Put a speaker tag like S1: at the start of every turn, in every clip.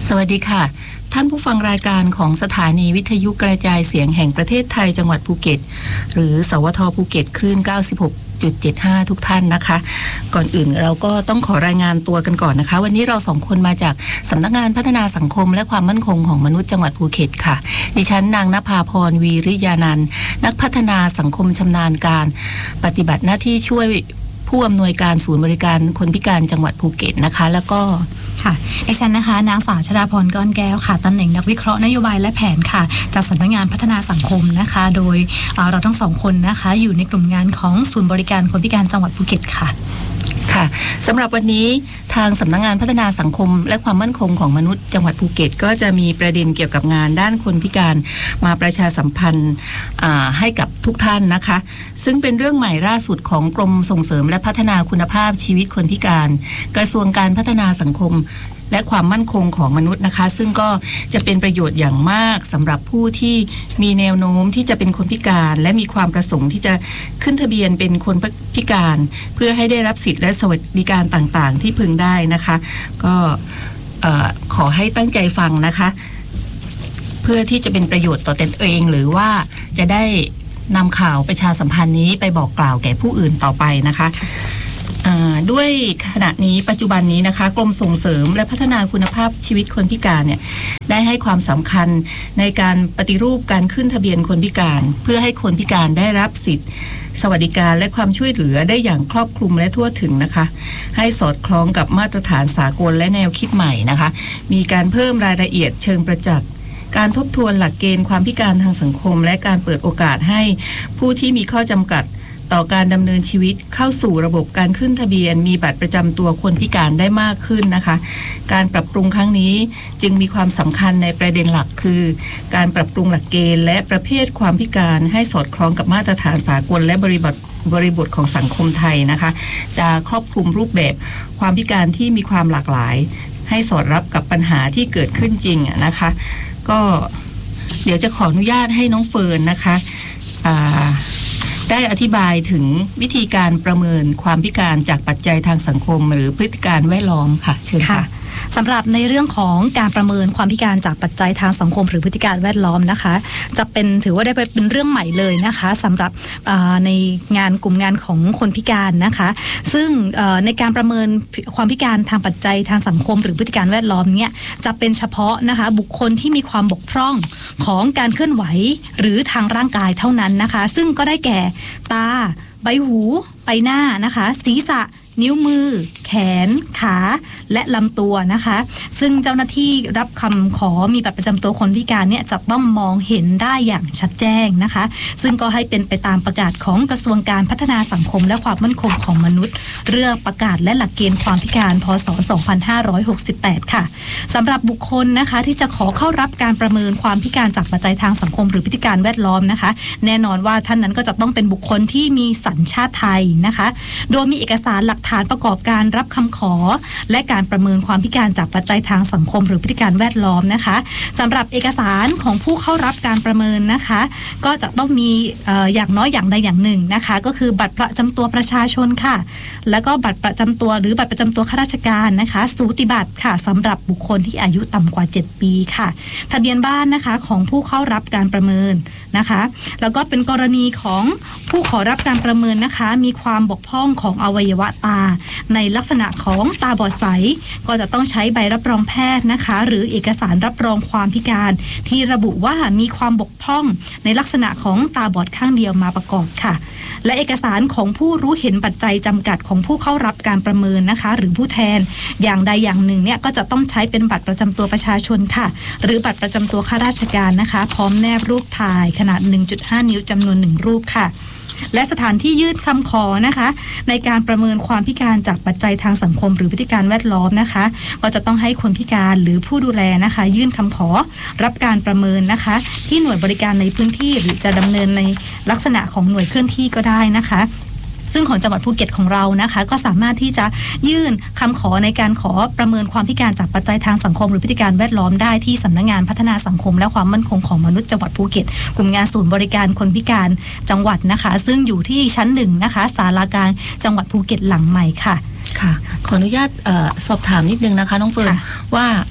S1: สวัสดีค่ะท่านผู้ฟังรายการของสถานีวิทยุกระจายเสียงแห่งประเทศไทยจังหวัดภูเก็ตหรือสวทภูเก็ตคลื่น 96.75 ทุกท่านนะคะก่อนอื่นเราก็ต้องขอรายงานตัวกันก่อนนะคะวันนี้เราสองคนมาจากสำนักงานพัฒนาสังคมและความมั่นคงของมนุษย์จังหวัดภูเก็ตค่ะดิฉันนางณภาพรวีริยานันท์นักพัฒนาสังคมชำนาญการปฏิบัติหน้าที่ช่วยผู้อำนวยการศูนย์บริการคนพิการจังหวัดภูเก็ตนะคะแล้วก็
S2: ค่ะดิฉันนะคะนางสาวชฎาพรก้อนแก้วค่ะตำแหน่งนักวิเคราะห์นโยบายและแผนค่ะจากสำนักงานพัฒนาสังคมนะคะโดยเราทั้งสองคนนะคะอยู่ในกลุ่มงานของศูนย์บริการคนพิการจังหวัดภูเก็ตค่ะ
S1: ค่ะสำหรับวันนี้ทางสำนักงานพัฒนาสังคมและความมั่นคงของมนุษย์จังหวัดภูเก็ตก็จะมีประเด็นเกี่ยวกับงานด้านคนพิการมาประชาสัมพันธ์ให้กับทุกท่านนะคะซึ่งเป็นเรื่องใหม่ล่าสุดของกรมส่งเสริมและพัฒนาคุณภาพชีวิตคนพิการกระทรวงการพัฒนาสังคมและความมั่นคงของมนุษย์นะคะซึ่งก็จะเป็นประโยชน์อย่างมากสำหรับผู้ที่มีแนวโน้มที่จะเป็นคนพิการและมีความประสงค์ที่จะขึ้นทะเบียนเป็นคนพิการเพื่อให้ได้รับสิทธิและสวัสดิการต่างๆที่พึงได้นะคะก็ขอให้ตั้งใจฟังนะคะเพื่อที่จะเป็นประโยชน์ต่อตนเองหรือว่าจะได้นำข่าวประชาสัมพันธ์นี้ไปบอกกล่าวแก่ผู้อื่นต่อไปนะคะด้วยขณะนี้ปัจจุบันนี้นะคะกรมส่งเสริมและพัฒนาคุณภาพชีวิตคนพิการเนี่ยได้ให้ความสำคัญในการปฏิรูปการขึ้นทะเบียนคนพิการเพื่อให้คนพิการได้รับสิทธิสวัสดิการและความช่วยเหลือได้อย่างครอบคลุมและทั่วถึงนะคะให้สอดคล้องกับมาตรฐานสากลและแนวคิดใหม่นะคะมีการเพิ่มรายละเอียดเชิงประจักษ์การทบทวนหลักเกณฑ์ความพิการทางสังคมและการเปิดโอกาสให้ผู้ที่มีข้อจำกัดต่อการดำเนินชีวิตเข้าสู่ระบบการขึ้นทะเบียนมีบัตรประจำตัวคนพิการได้มากขึ้นนะคะการปรับปรุงครั้งนี้จึงมีความสำคัญในประเด็นหลักคือการปรับปรุงหลักเกณฑ์และประเภทความพิการให้สอดคล้องกับมาตรฐานสากลและบริบทของสังคมไทยนะคะจะครอบคลุมรูปแบบความพิการที่มีความหลากหลายให้สอดรับกับปัญหาที่เกิดขึ้นจริงนะคะก็เดี๋ยวจะขออนุญาตให้น้องเฟิร์นนะคะได้อธิบายถึงวิธีการประเมินความพิการจากปัจจัยทางสังคมหรือพฤติการแวดล้อมค่ะเชิญค่ะ
S2: สำหรับในเรื่องของการประเมินความพิการจากปัจจัยทางสังคมหรือพฤติการแวดล้อมนะคะจะเป็นถือว่าได้เป็นเรื่องใหม่เลยนะคะสำหรับในงานกลุ่มงานของคนพิการนะคะซึ่งในการประเมินความพิการทางปัจจัยทางสังคมหรือพฤติการแวดล้อมเนี่ยจะเป็นเฉพาะนะคะบุคคลที่มีความบกพร่องของการเคลื่อนไหวหรือทางร่างกายเท่านั้นนะคะซึ่งก็ได้แก่ตาใบหูใบหน้านะคะศีรษะนิ้วมือแขนขาและลำตัวนะคะซึ่งเจ้าหน้าที่รับคำขอมีบัตรประจำตัวคนพิการเนี่ยจะต้องมองเห็นได้อย่างชัดแจ้งนะคะซึ่งก็ให้เป็นไปตามประกาศของกระทรวงการพัฒนาสังคมและความมั่นคงของมนุษย์เรื่องประกาศและหลักเกณฑ์ความพิการพ.ศ. 2568ค่ะสำหรับบุคคลนะคะที่จะขอเข้ารับการประเมินความพิการจากปัจจัยทางสังคมหรือพฤติการแวดล้อมนะคะแน่นอนว่าท่านนั้นก็จะต้องเป็นบุคคลที่มีสัญชาติไทยนะคะโดยมีเอกสารหลักฐานประกอบการรับคำขอและการประเมินความพิการจากปัจจัยทางสังคมหรือพฤติการแวดล้อมนะคะสำหรับเอกสารของผู้เข้ารับการประเมินนะคะก็จะต้องมีอย่างน้อยอย่างใดอย่างหนึ่งนะคะก็คือบัตรประจำตัวประชาชนค่ะแล้วก็บัตรประจำตัวหรือบัตรประจำตัวข้าราชการนะคะสูติบัตรค่ะสำหรับบุคคลที่อายุต่ำกว่า7ปีค่ะทะเบียนบ้านนะคะของผู้เข้ารับการประเมินนะคะแล้วก็เป็นกรณีของผู้ขอรับการประเมินนะคะมีความบกพร่องของอวัยวะตาในลักษณะของตาบอดใสก็จะต้องใช้ใบรับรองแพทย์นะคะหรือเอกสารรับรองความพิการที่ระบุว่ามีความบกพร่องในลักษณะของตาบอดข้างเดียวมาประกอบค่ะและเอกสารของผู้รู้เห็นปัจจัยจำกัดของผู้เข้ารับการประเมินนะคะหรือผู้แทนอย่างใดอย่างหนึ่งเนี่ยก็จะต้องใช้เป็นบัตรประจำตัวประชาชนค่ะหรือบัตรประจำตัวข้าราชการนะคะพร้อมแนบรูปถ่ายขนาด 1.5 นิ้วจำนวน1รูปค่ะและสถานที่ยื่นคำขอนะคะในการประเมินความพิการจากปัจจัยทางสังคมหรือพฤติการแวดล้อมนะคะก็จะต้องให้คนพิการหรือผู้ดูแลนะคะยื่นคำขอรับการประเมินนะคะที่หน่วยบริการในพื้นที่หรือจะดำเนินในลักษณะของหน่วยเคลื่อนที่ก็ได้นะคะซึ่งของจังหวัดภูเก็ตของเรานะคะก็สามารถที่จะยื่นคำขอในการขอประเมินความพิการจากปัจจัยทางสังคมหรือพฤติการแวดล้อมได้ที่สำนักงานพัฒนาสังคมและความมั่นคงของมนุษย์จังหวัดภูเก็ตกลุ่มงานศูนย์บริการคนพิการจังหวัดนะคะซึ่งอยู่ที่ชั้น1นะคะศาลาการจังหวัดภูเก็ตหลังใหม่ค่ะ
S1: ค่ะขออนุญาตสอบถามนิดนึงนะคะน้องเฟิร์นว่า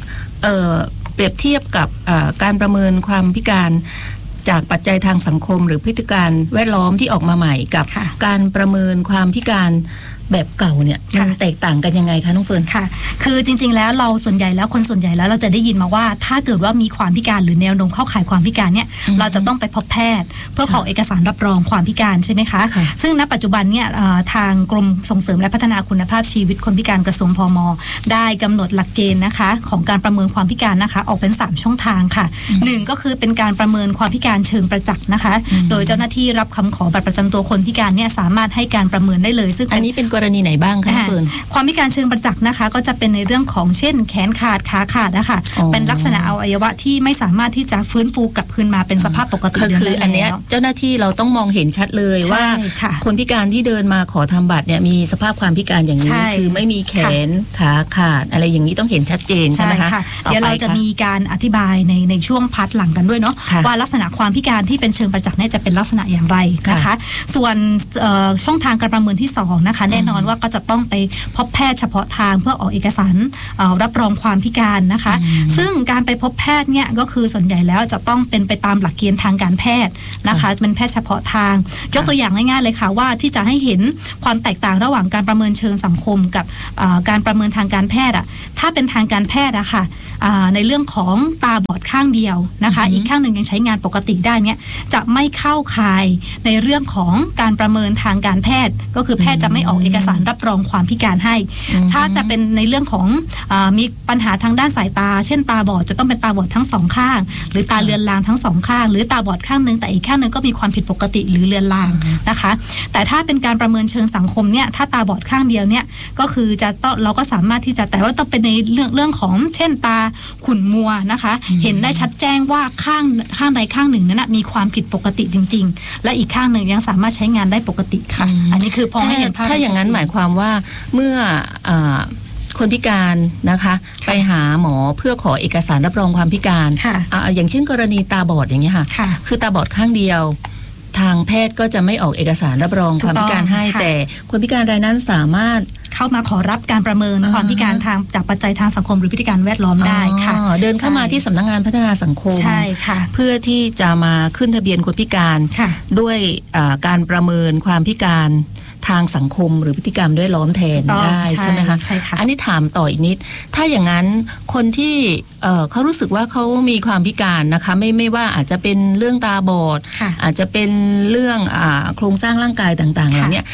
S1: เปรียบเทียบกับการประเมินความพิการจากปัจจัยทางสังคมหรือพฤติการแวดล้อมที่ออกมาใหม่กับการประเมินความพิการแบบเก่าเนี่ยมันแตกต่างกันยังไงคะน้องเฟิร์น
S2: ค่ะคือจริงๆแล้วเราส่วนใหญ่แล้วคนส่วนใหญ่แล้วเราจะได้ยินมาว่าถ้าเกิดว่ามีความพิการหรือแนวโน้มเข้าข่ายความพิการเนี่ยเราจะต้องไปพบแพทย์เพื่อขอเอกสารรับรองความพิการใช่ไหมคะซึ่งณปัจจุบันเนี่ยทางกรมส่งเสริมและพัฒนาคุณภาพชีวิตคนพิการกระทรวงพม.ได้กำหนดหลักเกณฑ์นะคะของการประเมินความพิการนะคะออกเป็น3ช่องทางค่ะ1ก็คือเป็นการประเมินความพิการเชิงประจักษ์นะคะโดยเจ้าหน้าที่รับคำขอบัตรประจำตัวคนพิการเนี่ยสามารถให้การประเมินได้เลยซึ่ง
S1: อันนี้เป็นกรณีไหนบ้างคะ
S2: ความพิการเชิงประจักษ์นะคะก็จะเป็นในเรื่องของเช่นแขนขาดขาขาดนะคะเป็นลักษณะอวัยวะที่ไม่สามารถที่จะฟื้นฟูกลับคืนมาเป็นสภาพปกติ
S1: คืออันนี้เจ้าหน้าที่เราต้องมองเห็นชัดเลยว่าคนพิการที่เดินมาขอทำบัตรเนี่ยมีสภาพความพิการอย่างนี้คือไม่มีแขนขาขาดอะไรอย่างนี้ต้องเห็นชัดเจนใช่ไหมคะ
S2: เดี๋ยวเราจะมีการอธิบายในช่วงพาร์ทหลังกันด้วยเนาะว่าลักษณะความพิการที่เป็นเชิงประจักษ์เนี่ยจะเป็นลักษณะอย่างไรนะคะส่วนช่องทางการประเมินที่2นะคะแน่นอนว่าก็จะต้องไปพบแพทย์เฉพาะทางเพื่อออกเอกสารรับรองความพิการนะคะซึ่งการไปพบแพทย์เนี่ยก็คือส่วนใหญ่แล้วจะต้องเป็นไปตามหลักเกณฑ์ทางการแพทย์นะคะเป็นแพทย์เฉพาะทางยกตัวอย่างง่ายๆเลยค่ะว่าที่จะให้เห็นความแตกต่างระหว่างการประเมินเชิงสังคมกับการประเมินทางการแพทย์ถ้าเป็นทางการแพทย์ค่ะในเรื่องของตาบอดข้างเดียวนะคะอีกข้างหนึ่งยังใช้งานปกติได้เนี่ยจะไม่เข้าข่ายในเรื่องของการประเมินทางการแพทย์ก็คือแพทย์จะไม่ออกเอกสารรับรองความพิการให้ถ้าจะเป็นในเรื่องของมีปัญหาทางด้านสายตาเช่นตาบอดจะต้องเป็นตาบอดทั้ง2ข้างหรือตาเลือนลางทั้ง2ข้างหรือตาบอดข้างนึงแต่อีกข้างนึงก็มีความผิดปกติหรือเลือนลางนะคะแต่ถ้าเป็นการประเมินเชิงสังคมเนี่ยถ้าตาบอดข้างเดียวเนี่ยก็คือจะต้องเราก็สามารถที่จะแต่ว่าต้องเป็นในเรื่องของเช่นตาขุ่นมัวนะคะเห็นได้ชัดแจ้งว่าข้างใดข้างหนึ่งนั้นมีความผิดปกติจริงๆและอีกข้างหนึ่งยังสามารถใช้งานได้ปกติค่ะอันนี้คือพอให้เห็นภาพ
S1: ถ้าอย่างนั้นหมายความว่าเมื่อคนพิการนะคะไปหาหมอเพื่อขอเอกสารรับรองความพิการอย่างเช่นกรณีตาบอดอย่างเงี้ยค่ะคือตาบอดข้างเดียวทางแพทย์ก็จะไม่ออกเอกสารรับรองความพิการให้แต่คนพิการรายนั้นสามารถ
S2: เข้ามาขอรับการประเมินความพิการทางจากปัจจัยทางสังคมหรือพฤติการแวดล้อมได้ค่ะ
S1: เดินเข้ามาที่สำนักงานพัฒนาสังคม
S2: ใช่ค่ะ
S1: เพื่อที่จะมาขึ้นทะเบียนคนพิการด้วยการประเมินความพิการทางสังคมหรือพฤติกรรมด้วยล้อมแทนได้ใช่ไหมคะ
S2: ใช่ค่ะ
S1: อันนี้ถามต่ออีกนิดถ้าอย่างนั้นคนที่เขารู้สึกว่าเขามีความพิการนะคะไม่ว่าอาจจะเป็นเรื่องตาบอดอาจจะเป็นเรื่องโครงสร้างร่างกายต่างๆเหล่านี้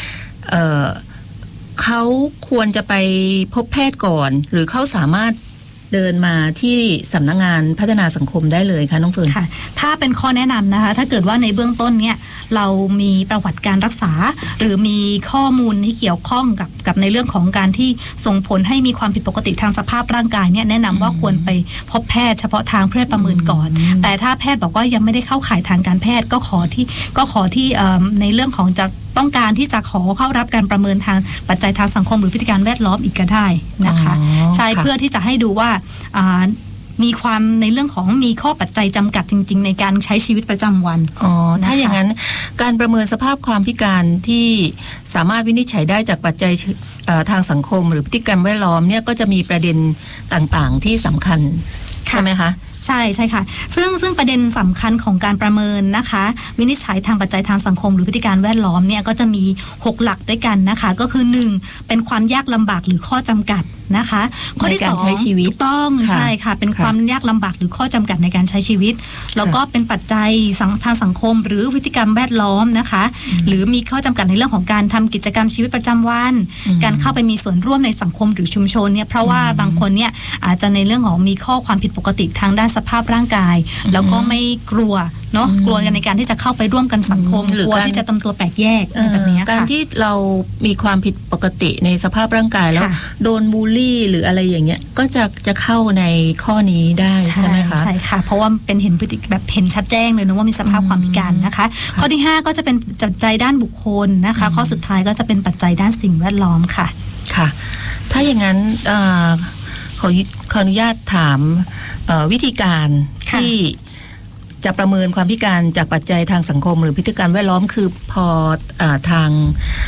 S1: เขาควรจะไปพบแพทย์ก่อนหรือเขาสามารถเดินมาที่สำนักงานพัฒนาสังคมได้เลยค่ะน้องเฟิร์น
S2: ค่ะถ้าเป็นข้อแนะนำนะคะถ้าเกิดว่าในเบื้องต้นเนี่ยเรามีประวัติการรักษาหรือมีข้อมูลที่เกี่ยวข้องกับในเรื่องของการที่ส่งผลให้มีความผิดปกติทางสภาพร่างกายเนี่ยแนะนำว่าควรไปพบแพทย์เฉพาะทางเพื่อประเมินก่อนแต่ถ้าแพทย์บอกว่ายังไม่ได้เข้าข่ายทางการแพทย์ก็ขอที่ในเรื่องของจะต้องการที่จะขอเข้ารับการประเมินทางปัจจัยทางสังคมหรือพฤติการแวดล้อมอีกก็ได้นะคะใช่เพื่อที่จะให้ดูว่ามีความในเรื่องของมีข้อปัจจัยจำกัดจริงๆในการใช้ชีวิตประจำวัน
S1: ถ้าอย่างนั้นการประเมินสภาพความพิการที่สามารถวินิจฉัยได้จากปัจจัยทางสังคมหรือพฤติกรรมแวดล้อมเนี่ยก็จะมีประเด็นต่างๆที่สำคัญใช่ไหมคะ
S2: ใช่ค่ะซึ่งประเด็นสำคัญของการประเมินนะคะวินิจฉัยทางปัจจัยทางสังคมหรือพฤติการแวดล้อมเนี่ยก็จะมี6หลักด้วยกันนะคะก็คือ1เป็นความยากลำบากหรือข้อจำกัดนะคะข้อที่2
S1: ใช้ชีวิต
S2: ถูกต้องใช่ค่ะเป็นความยากลำบากหรือข้อจำกัดในการใช้ชีวิตแล้วก็เป็นปัจจัยทางสังคมหรือพฤติกรรมแวดล้อมนะคะหรือมีข้อจำกัดในเรื่องของการทำกิจกรรมชีวิตประจำวันการเข้าไปมีส่วนร่วมในสังคมหรือชุมชนเนี่ยเพราะว่าบางคนเนี่ยอาจจะในเรื่องของมีข้อความผิดปกติทางด้านสภาพร่างกายแล้วก็ไม่กลัวเนาะกลัวกันในการที่จะเข้าไปร่วมกันสังคมกลัวที่จะทำตัวแปลกแยกแบบนี้ค่ะ
S1: การที่เรามีความผิดปกติในสภาพร่างกายแล้วโดนบูลลี่หรืออะไรอย่างเงี้ยก็จะเข้าในข้อนี้ได้ใช่ไหมคะ
S2: ใช่ค่ะเพราะว่าเป็นเห็นพฤติแบบเห็นชัดแจ้งเลยนะว่ามีสภาพความพิการนะคะข้อที่5ก็จะเป็นปัจจัยด้านบุคคลนะคะข้อสุดท้ายก็จะเป็นปัจจัยด้านสิ่งแวดล้อมค่ะ
S1: ค่ะถ้าอย่างนั้นขออนุญาตถามวิธีการที่จะประเมินความพิการจากปัจจัยทางสังคมหรือพฤติกรรมแวดล้อมคือพอทาง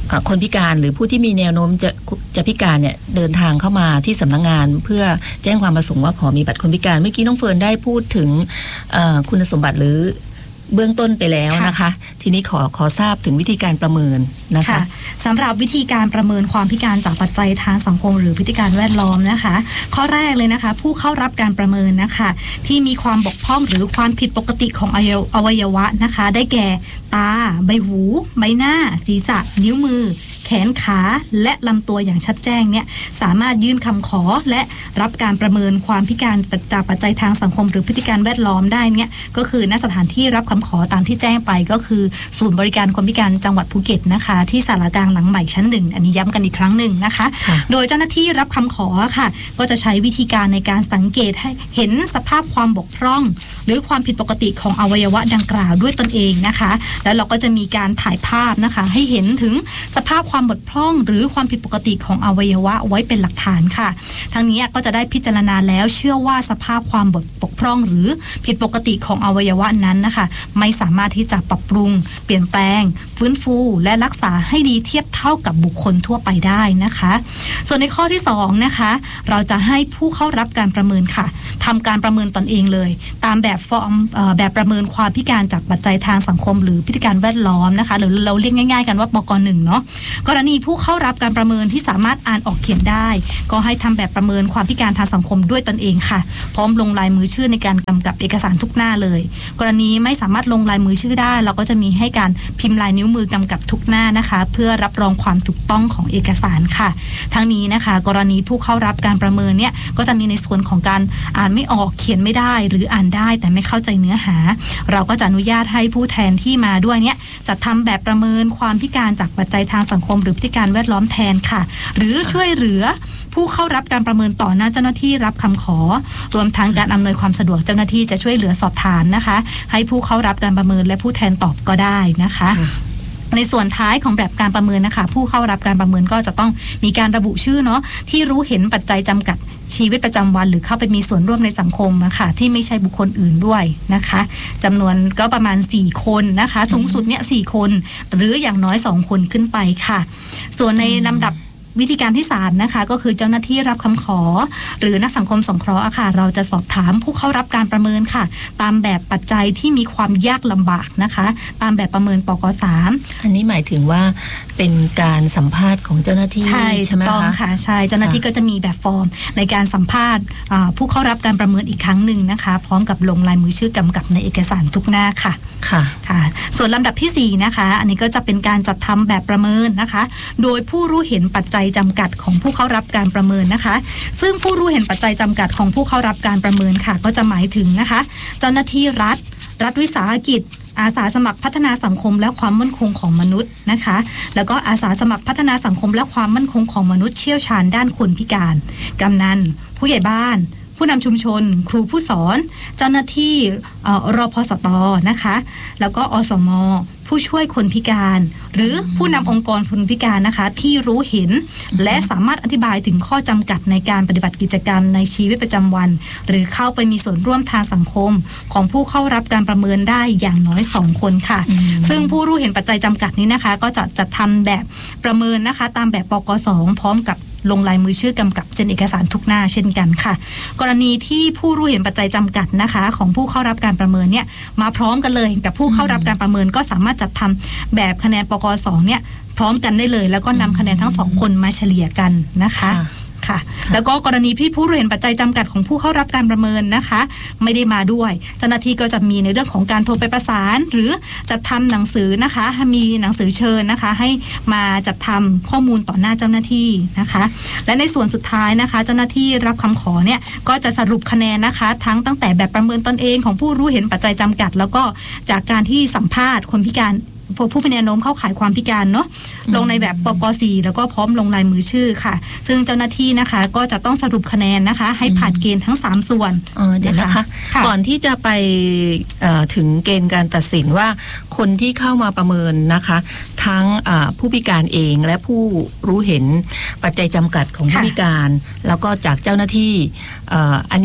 S1: คนพิการหรือผู้ที่มีแนวโน้มจะพิการเนี่ยเดินทางเข้ามาที่สำนักงานเพื่อแจ้งความประสงค์ว่าขอมีบัตรคนพิการเมื่อกี้น้องเฟิร์นได้พูดถึงคุณสมบัติหรือเบื้องต้นไปแล้วนะคะทีนี้ขอทราบถึงวิธีการประเมินนะคะ
S2: สำหรับวิธีการประเมินความพิการจากปัจจัยทางสังคมหรือพฤติการแวดล้อมนะคะข้อแรกเลยนะคะผู้เข้ารับการประเมินนะคะที่มีความบกพร่องหรือความผิดปกติของอวัยวะนะคะได้แก่ตาใบหูใบหน้าศีรษะนิ้วมือแขนขาและลำตัวอย่างชัดแจ้งเนี่ยสามารถยื่นคำขอและรับการประเมินความพิการจากปัจจัยทางสังคมหรือพฤติการแวดล้อมได้เนี่ยก็คือณสถานที่รับคำขอตามที่แจ้งไปก็คือศูนย์บริการคนพิการจังหวัดภูเก็ตนะคะที่ศาลากลางหลังใหม่ชั้น1อันนี้ย้ำกันอีกครั้งหนึ่งนะคะโดยเจ้าหน้าที่รับคำขอค่ะก็จะใช้วิธีการในการสังเกตให้เห็นสภาพความบกพร่องหรือความผิดปกติของอวัยวะดังกล่าวด้วยตนเองนะคะแล้วเราก็จะมีการถ่ายภาพนะคะให้เห็นถึงสภาพความบกพร่องหรือความผิดปกติของอวัยวะไว้เป็นหลักฐานค่ะทั้งนี้ก็จะได้พิจารณาแล้วเชื่อว่าสภาพความบกพร่องหรือผิดปกติของอวัยวะนั้นนะคะไม่สามารถที่จะปรับปรุงเปลี่ยนแปลงฟื้นฟูและรักษาให้ดีเทียบเท่ากับบุคคลทั่วไปได้นะคะส่วนในข้อที่2นะคะเราจะให้ผู้เข้ารับการประเมินค่ะทำการประเมินตนเองเลยตามแบบฟอร์มแบบประเมินความพิการจากปัจจัยทางสังคมหรือพฤติการแวดล้อมนะคะหรือเราเรียกง่ายๆกันว่าบก.1เนาะกรณีผู้เข้ารับการประเมินที่สามารถอ่านออกเขียนได้ก็ให้ทำแบบประเมินความพิการทางสังคมด้วยตนเองค่ะพร้อมลงลายมือชื่อในการกำกับเอกสารทุกหน้าเลยกรณีไม่สามารถลงลายมือชื่อได้เราก็จะมีให้การพิมพ์ลายนิ้วมือกำกับทุกหน้านะคะเพื่อรับรองความถูกต้องของเอกสารค่ะทั้งนี้นะคะกรณีผู้เข้ารับการประเมินเนี่ยก็จะมีในส่วนของการอ่านไม่ออกเขียนไม่ได้หรืออ่านได้แต่ไม่เข้าใจเนื้อหาเราก็จะอนุญาตให้ผู้แทนที่มาด้วยเนี่ยจะทำแบบประเมินความพิการจากปัจจัยทางสังคมหรือพฤติการแวดล้อมแทนค่ะหรือช่วยเหลือผู้เข้ารับการประเมินต่อหน้าเจ้าหน้าที่รับคำขอรวมทั้งการอำนวยความสะดวกเจ้าหน้าที่จะช่วยเหลือสอบถามนะคะให้ผู้เข้ารับการประเมินและผู้แทนตอบก็ได้นะคะในส่วนท้ายของแบบการประเมินนะคะผู้เข้ารับการประเมินก็จะต้องมีการระบุชื่อเนาะที่รู้เห็นปัจจัยจำกัดชีวิตประจำวันหรือเข้าไปมีส่วนร่วมในสังคมนะคะที่ไม่ใช่บุคคลอื่นด้วยนะคะจำนวนก็ประมาณ4คนนะคะสูงสุดเนี่ย4คนหรืออย่างน้อย2คนขึ้นไปค่ะส่วนในลำดับวิธีการที่3นะคะก็คือเจ้าหน้าที่รับคำขอหรือนักสังคมสงเคราะห์ค่ะเราจะสอบถามผู้เข้ารับการประเมินค่ะตามแบบปัจจัยที่มีความยากลำบากนะคะตามแบบประเมินปก.3
S1: อันนี้หมายถึงว่าเป็นการสัมภาษณ์ของเจ้าหน้าที่ใช่ไหมคะ
S2: ต้องค่ะใช่เจ้าหน้าที่ก็จะมีแบบฟอร์มในการสัมภาษณ์ผู้เข้ารับการประเมินอีกครั้งหนึ่งนะคะพร้อมกับลงลายมือชื่อกำกับในเอกสารทุกหน้าค่ะค่ะส่วนลำดับที่4นะคะอันนี้ก็จะเป็นการจัดทำแบบประเมินนะคะโดยผู้รู้เห็นปัจจัยจำกัดของผู้เข้ารับการประเมินนะคะซึ่งผู้รู้เห็นปัจจัยจำกัดของผู้เข้ารับการประเมินค่ะก็จะหมายถึงนะคะเจ้าหน้าที่รัฐวิสาหกิจอาสาสมัครพัฒนาสังคมและความมั่นคงของมนุษย์นะคะแล้วก็อาสาสมัครพัฒนาสังคมและความมั่นคงของมนุษย์เชี่ยวชาญด้านคนพิการกำนันผู้ใหญ่บ้านผู้นำชุมชนครูผู้สอนเจ้าหน้าที่รพสตนะคะแล้วก็อสมผู้ช่วยคนพิการหรือผู้นำองค์กรคนพิการนะคะที่รู้เห็นและสามารถอธิบายถึงข้อจำกัดในการปฏิบัติกิจกรรมในชีวิตประจำวันหรือเข้าไปมีส่วนร่วมทางสังคมของผู้เข้ารับการประเมินได้อย่างน้อย2คนค่ะซึ่งผู้รู้เห็นปัจจัยจำกัดนี้นะคะก็จะจัดทำแบบประเมินนะคะตามแบบปก.2 พร้อมกับลงลายมือชื่อกำกับเซ็นเอกสารทุกหน้าเช่นกันค่ะกรณีที่ผู้รู้เห็นปัจจัยจำกัดนะคะของผู้เข้ารับการประเมินเนี่ยมาพร้อมกันเลยกับผู้เข้ารับการประเมินก็สามารถจัดทำแบบคะแนนปก.2เนี่ยพร้อมกันได้เลยแล้วก็นำคะแนนทั้ง2คนมาเฉลี่ยกันนะคะแล้วก็กรณีที่ผู้รู้เห็นปัจจัยจำกัดของผู้เข้ารับการประเมินนะคะไม่ได้มาด้วยเจ้าหน้าที่ก็จะมีในเรื่องของการโทรไปประสานหรือจัดทำหนังสือนะคะมีหนังสือเชิญนะคะให้มาจัดทำข้อมูลต่อหน้าเจ้าหน้าที่นะคะและในส่วนสุดท้ายนะคะเจ้าหน้าที่รับคำขอเนี่ยก็จะสรุปคะแนนนะคะตั้งแต่แบบประเมินตนเองของผู้รู้เห็นปัจจัยจำกัดแล้วก็จากการที่สัมภาษณ์คนพิการผู้มีแนวโน้มเข้าข่ายความพิการเนาะลงในแบบปก.4 แล้วก็พร้อมลงลายมือชื่อค่ะซึ่งเจ้าหน้าที่นะคะก็จะต้องสรุปคะแนนนะคะให้ผ่านเกณฑ์ทั้ง3ส่วน
S1: เดี๋ยวนะคะก่อนที่จะไปถึงเกณฑ์การตัดสินว่าคนที่เข้ามาประเมินนะคะทั้งผู้พิการเองและผู้รู้เห็นปัจจัยจำกัดของผู้พิการแล้วก็จากเจ้าหน้าที่อันเนี้ย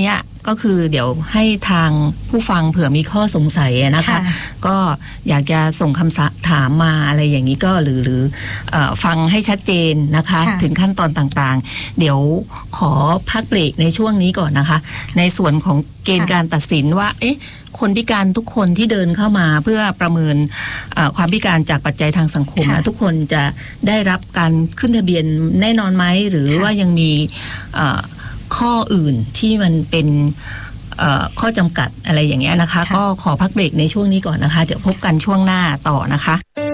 S1: ก็คือเดี๋ยวให้ทางผู้ฟังเผื่อมีข้อสงสัยนะคะก็อยากจะส่งคำถามมาอะไรอย่างนี้ก็หรือฟังให้ชัดเจนนะคะถึงขั้นตอนต่างๆเดี๋ยวขอพักเบรกในช่วงนี้ก่อนนะคะในส่วนของเกณฑ์การตัดสินว่าคนพิการทุกคนที่เดินเข้ามาเพื่อประเมินความพิการจากปัจจัยทางสังคมทุกคนจะได้รับการขึ้นทะเบียนแน่นอนไหมหรือว่ายังมีข้ออื่นที่มันเป็นข้อจำกัดอะไรอย่างเงี้ยนะคะก็ขอพักเบรกในช่วงนี้ก่อนนะคะเดี๋ยวพบกันช่วงหน้าต่อนะคะ